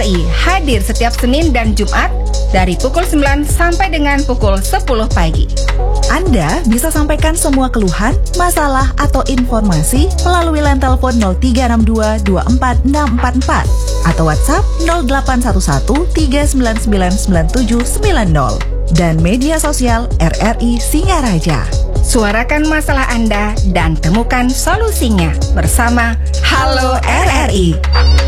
RRI hadir setiap Senin dan Jumat dari pukul 9 sampai dengan pukul 10 pagi. Anda bisa sampaikan semua keluhan, masalah, atau informasi melalui line telepon 0362 24644 atau WhatsApp 0811 399 9790 dan media sosial RRI Singaraja. Suarakan masalah Anda dan temukan solusinya bersama Halo RRI.